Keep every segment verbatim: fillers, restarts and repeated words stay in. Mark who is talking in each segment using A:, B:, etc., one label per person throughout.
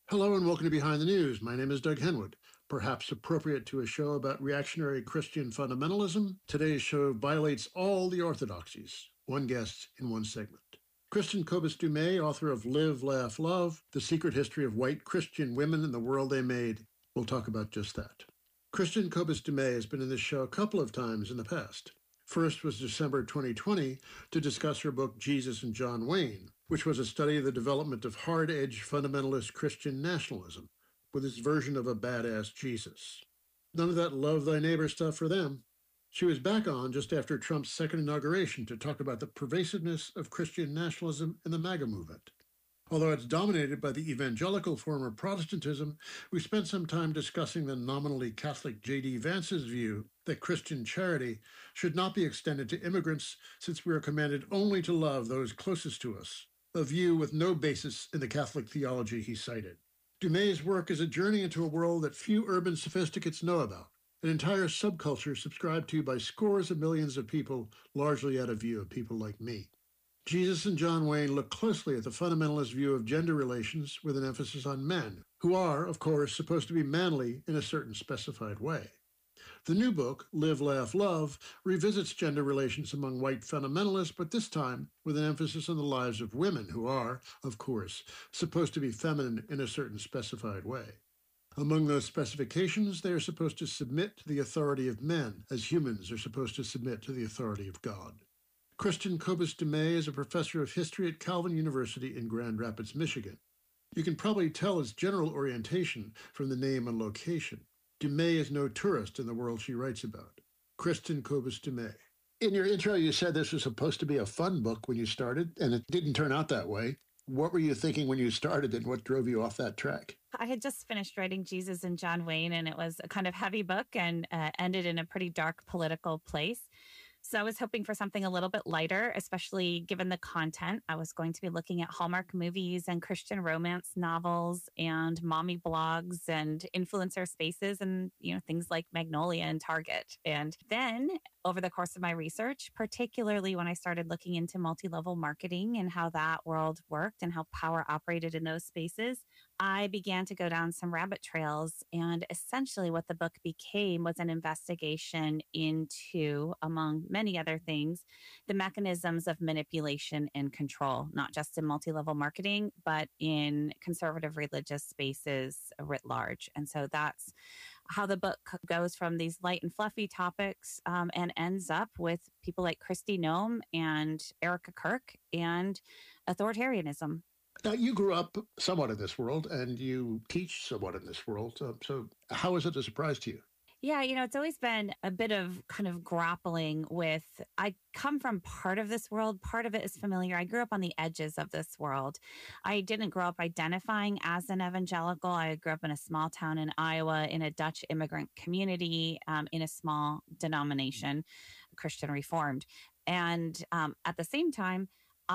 A: Hello and welcome to Behind the News. My name is Doug Henwood. Perhaps appropriate to a show about reactionary Christian fundamentalism, today's show violates all the orthodoxies. One guest in one segment. Kristin Kobes Du Mez, author of Live, Laugh, Love, The Secret History of White Christian Women and the World They Made, will talk about just that. Kristin Kobes Du Mez has been in this show a couple of times in the past. First was December twenty twenty to discuss her book Jesus and John Wayne, which was a study of the development of hard-edged fundamentalist Christian nationalism, with its version of a badass Jesus. None of that love thy neighbor stuff for them. She was back on just after Trump's second inauguration to talk about the pervasiveness of Christian nationalism in the MAGA movement. Although it's dominated by the evangelical form of Protestantism, we spent some time discussing the nominally Catholic J D Vance's view that Christian charity should not be extended to immigrants since we are commanded only to love those closest to us, a view with no basis in the Catholic theology he cited. Du Mez's work is a journey into a world that few urban sophisticates know about, an entire subculture subscribed to by scores of millions of people, largely out of view of people like me. Jesus and John Wayne look closely at the fundamentalist view of gender relations with an emphasis on men, who are, of course, supposed to be manly in a certain specified way. The new book, Live, Laugh, Love, revisits gender relations among white fundamentalists, but this time with an emphasis on the lives of women who are, of course, supposed to be feminine in a certain specified way. Among those specifications, they are supposed to submit to the authority of men, as humans are supposed to submit to the authority of God. Kristin Kobes Du Mez is a professor of history at Calvin University in Grand Rapids, Michigan. You can probably tell its general orientation from the name and location. Du Mez is no tourist in the world she writes about. Kristin Kobes Du Mez. In your intro, you said this was supposed to be a fun book when you started, and it didn't turn out that way. What were you thinking when you started, and what drove you off that track?
B: I had just finished writing Jesus and John Wayne, and it was a kind of heavy book and uh, ended in a pretty dark political place. So I was hoping for something a little bit lighter, especially given the content. I was going to be looking at Hallmark movies and Christian romance novels and mommy blogs and influencer spaces and, you know, things like Magnolia and Target. And then over the course of my research, particularly when I started looking into multi-level marketing and how that world worked and how power operated in those spaces, I began to go down some rabbit trails. And essentially what the book became was an investigation into, among many other things, the mechanisms of manipulation and control, not just in multi-level marketing, but in conservative religious spaces writ large. And so that's how the book goes from these light and fluffy topics um, and ends up with people like Kristi Noem and Erica Kirk and authoritarianism.
A: Now, you grew up somewhat in this world, and you teach somewhat in this world. So, so how is it a surprise to you?
B: Yeah, you know, it's always been a bit of kind of grappling with, I come from part of this world, part of it is familiar. I grew up on the edges of this world. I didn't grow up identifying as an evangelical. I grew up in a small town in Iowa, in a Dutch immigrant community, um, in a small denomination, Christian Reformed. And um, at the same time,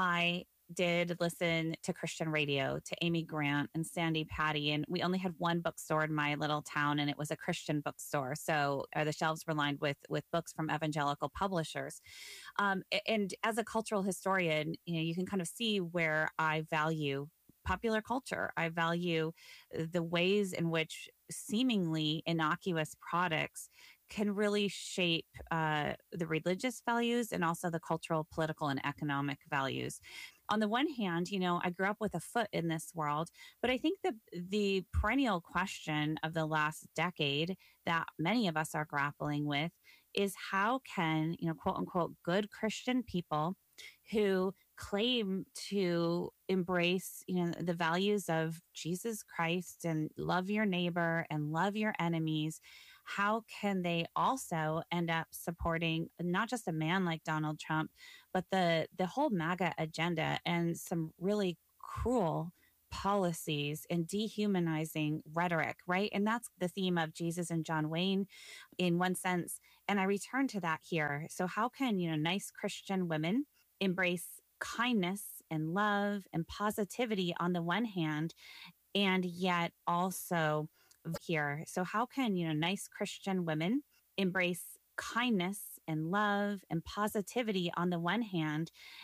B: I did listen to Christian radio, to Amy Grant and Sandy Patty. And we only had one bookstore in my little town, and it was a Christian bookstore. So uh, the shelves were lined with with books from evangelical publishers. Um, and as a cultural historian, you know, you can kind of see where I value popular culture. I value the ways in which seemingly innocuous products can really shape uh, the religious values and also the cultural, political, and economic values. On the one hand, you know, I grew up with a foot in this world, but I think that the perennial question of the last decade that many of us are grappling with is how can, you know, quote unquote, good Christian people who claim to embrace, you know, the values of Jesus Christ and love your neighbor and love your enemies, how can they also end up supporting not just a man like Donald Trump, but the the whole MAGA agenda and some really cruel policies and dehumanizing rhetoric, right? And that's the theme of Jesus and John Wayne in one sense. And I return to that here. So how can, you know, nice Christian women embrace kindness and love and positivity on the one hand, and yet also here. So how can, you know, nice Christian women embrace kindness and love and positivity on the one hand,